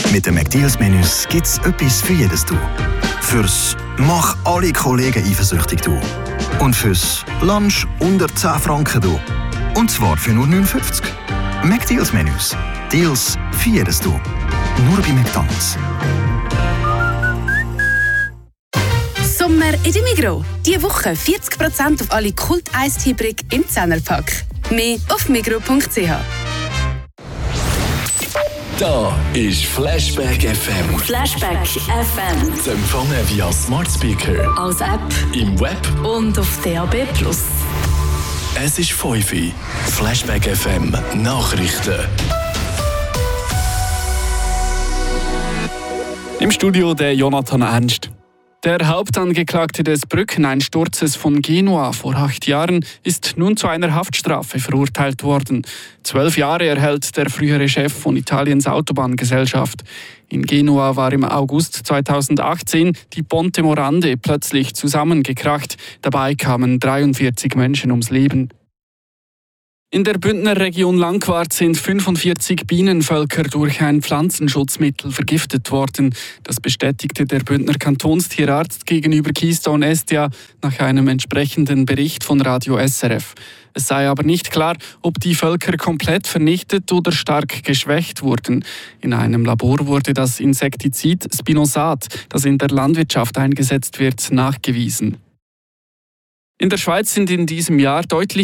Mit den McDeals-Menüs gibt's etwas für jedes Du. Fürs «Mach alle Kollegen eifersüchtig» Du. Und fürs «Lunch unter 10 Franken» Du. Und zwar für nur 9,50. McDeals-Menüs. Deals für jedes Du. Nur bei McDonald's. Sommer in der Migros. Diese Woche 40% auf alle Kult-Eistee-Brick im 10er-Pack. Mehr auf migros.ch. Da ist Flashback FM. Flashback FM. Zu empfangen via Smart Speaker, Als App im Web und auf DAB+. Es ist 5 Uhr. Flashback FM Nachrichten. Im Studio der Jonathan Ernst. Der Hauptangeklagte des Brückeneinsturzes von Genua vor 8 Jahren ist nun zu einer Haftstrafe verurteilt worden. 12 Jahre erhält der frühere Chef von Italiens Autobahngesellschaft. In Genua war im August 2018 die Ponte Morandi plötzlich zusammengekracht. Dabei kamen 43 Menschen ums Leben. In der Bündner Region Langquart sind 45 Bienenvölker durch ein Pflanzenschutzmittel vergiftet worden. Das bestätigte der Bündner Kantonstierarzt gegenüber Keystone Estia nach einem entsprechenden Bericht von Radio SRF. Es sei aber nicht klar, ob die Völker komplett vernichtet oder stark geschwächt wurden. In einem Labor wurde das Insektizid Spinosat, das in der Landwirtschaft eingesetzt wird, nachgewiesen. In der Schweiz sind in diesem Jahr deutlich